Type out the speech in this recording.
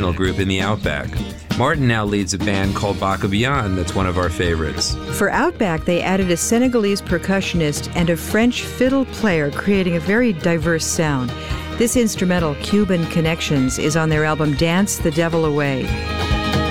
traditional group in the Outback. Martin now leads a band called Baka Beyond that's one of our favorites. For Outback, they added a Senegalese percussionist and a French fiddle player, creating a very diverse sound. This instrumental, Cuban Connections, is on their album Dance the Devil Away.